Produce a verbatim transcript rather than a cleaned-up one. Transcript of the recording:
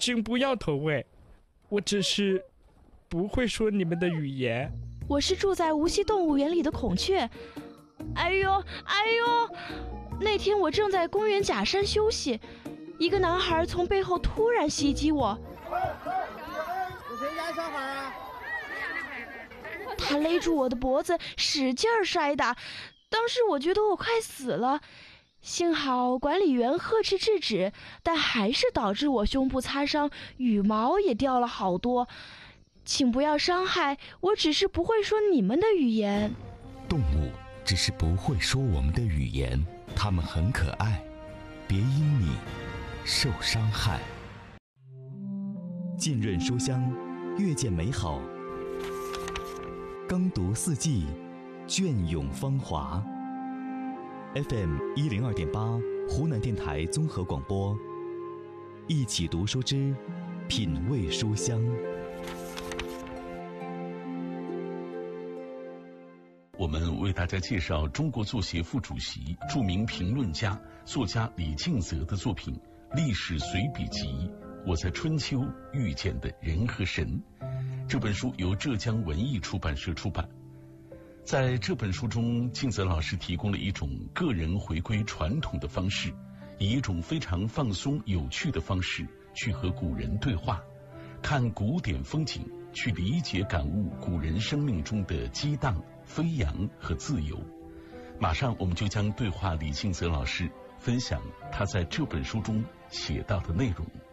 请不要投喂，我只是不会说你们的语言。 我是住在无锡动物园里的孔雀。哎呦哎呦，那天我正在公园假山休息，一个男孩从背后突然袭击我。 有谁家小孩啊？ 他勒住我的脖子，使劲儿摔打，当时我觉得我快死了，幸好管理员呵斥制止，但还是导致我胸部擦伤，羽毛也掉了好多。请不要伤害，我只是不会说你们的语言。 动物只是不会说我们的语言，它们很可爱，别因你受伤害。浸润书香，阅见美好，耕读四季，隽永芳华。F M 一零二点八，湖南电台综合广播，一起读书之品味书香。 我们为大家介绍中国作协副主席、著名评论家、作家李敬泽的作品《历史随笔集：我在春秋遇见的人和神》。这本书由浙江文艺出版社出版。在这本书中，敬泽老师提供了一种个人回归传统的方式，以一种非常放松有趣的方式去和古人对话，看古典风景，去理解感悟古人生命中的激荡、飞扬和自由。马上我们就将对话李敬泽老师，分享他在这本书中写到的内容。